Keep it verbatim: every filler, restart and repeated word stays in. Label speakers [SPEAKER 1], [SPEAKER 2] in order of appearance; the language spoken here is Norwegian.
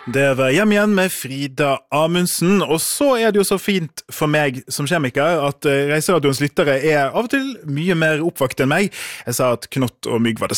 [SPEAKER 1] Det var hjem igjen med Frida Amundsen, og så er det jo så fint for meg som kjemiker at Reiseradioens lyttere er av og til mye mer oppvakt enn meg. Jeg sa at knott og mygg var det